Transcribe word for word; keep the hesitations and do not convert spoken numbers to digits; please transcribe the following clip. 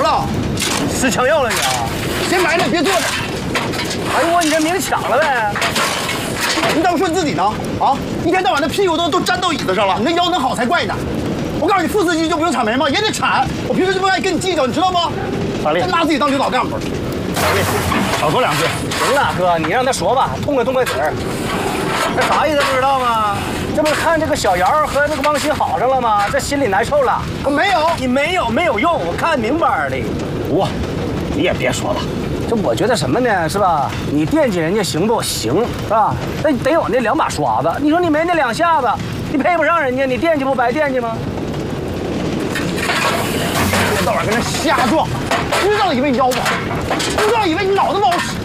了， 吃枪药了你啊？ 先埋了，别坐着。 哎呦我，你这明抢了呗？ 你怎么说你自己呢？啊，一天到晚的屁股都都粘到椅子上了，你这腰能好才怪呢。我告诉你，副司机就不用铲煤吗？也得铲。我平时就不愿意跟你计较，你知道吗？ 法力， 真拿自己当领导干部。 法力，少说两句。行了，哥，你让他说吧，痛快痛快嘴儿。这啥意思不知道吗？这不是看这个小姚和那个王鑫好上了吗？这心里难受了。 我没有， 你没有没有用，我看明白的。 我，你也别说了。 这我觉得什么呢？是吧？你惦记人家行不行？是吧？那得有那两把刷子。你说你没那两下子，你配不上人家，你惦记不白惦记吗？ 一天到晚跟人瞎撞，知道以为你腰不好，不知道以为你脑子不好使。